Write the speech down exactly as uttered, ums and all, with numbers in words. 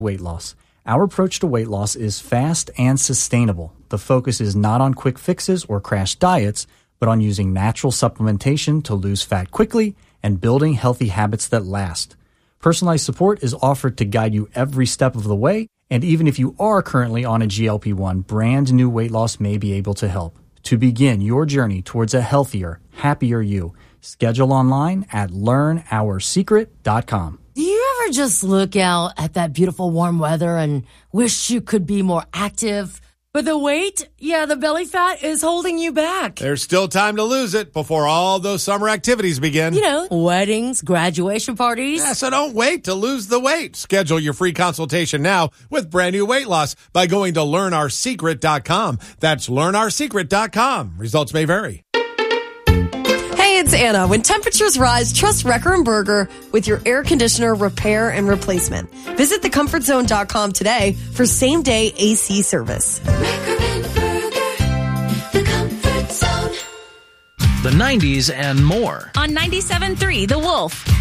weight loss. Our approach to weight loss is fast and sustainable. The focus is not on quick fixes or crash diets, but on using natural supplementation to lose fat quickly and building healthy habits that last. Personalized support is offered to guide you every step of the way, and even if you are currently on a G L P one, brand new weight loss may be able to help. To begin your journey towards a healthier, happier you, schedule online at learn our secret dot com. Do you ever just look out at that beautiful warm weather and wish you could be more active? But the weight, yeah, the belly fat is holding you back. There's still time to lose it before all those summer activities begin. You know, weddings, graduation parties. Yeah, so don't wait to lose the weight. Schedule your free consultation now with brand new weight loss by going to learn our secret dot com. That's learn our secret dot com. Results may vary. Hey, it's Anna. When temperatures rise, trust Wrecker and Berger with your air conditioner repair and replacement. Visit the comfort zone dot com today for same-day A C service. Wrecker and Berger, the Comfort Zone. The nineties and more. On ninety-seven point three The Wolf.